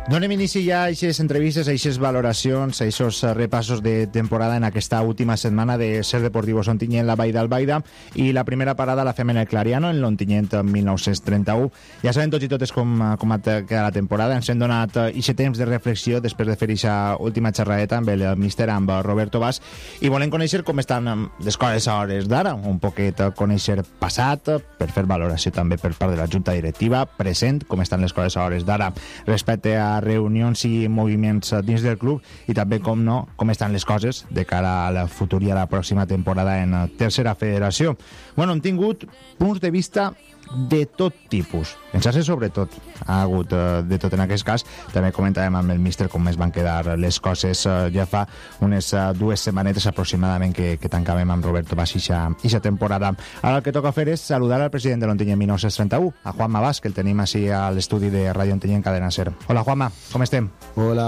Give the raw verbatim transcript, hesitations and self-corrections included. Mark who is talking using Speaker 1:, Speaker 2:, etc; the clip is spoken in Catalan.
Speaker 1: Donem inici ja a aquestes entrevistes, a aquestes valoracions, a aquests repassos de temporada en aquesta última setmana de Ser Deportivos Ontinyent, la Vall d'Albaida, i la primera parada la fem en el Clariano, en l'Ontinyent mil nou-cents trenta-u. Ja sabem tots i totes com, com ha quedat la temporada. Ens hem donat aquest temps de reflexió després de fer aquesta última xerradeta amb el míster, amb Roberto Bas, i volem conèixer com estan les coses a hores d'ara, un poquet conèixer passat, per fer valoració també per part de la Junta Directiva, present, com estan les coses a hores d'ara respecte a reunions i moviments dins del club, i també, com no, com estan les coses de cara a la futura i a la pròxima temporada en tercera federació. Bueno, hem tingut punts de vista de tot tipus. En xarxes, sobretot, ha hagut uh, de tot en aquest cas. També comentàvem amb el míster com es van quedar les coses uh, ja fa unes uh, dues setmanetes aproximadament que, que tancàvem amb Roberto Bas ixa temporada. Ara el que toca fer és saludar al president de l'Ontinyent mil nou-cents trenta-u, a Juanma Bas, que el tenim així a l'estudi de Ràdio Ontinyent Cadena Ser. Hola, Juanma, com estem?
Speaker 2: Hola,